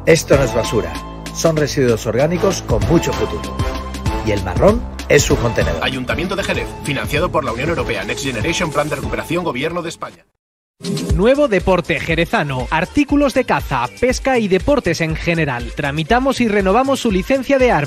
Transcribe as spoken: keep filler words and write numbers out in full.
Esto no es basura, son residuos orgánicos con mucho futuro. Y el marrón es su contenedor. Ayuntamiento de Jerez, financiado por la Unión Europea, Next Generation, Plan de Recuperación, Gobierno de España. Nuevo deporte jerezano, artículos de caza, pesca y deportes en general. Tramitamos y renovamos su licencia de armas.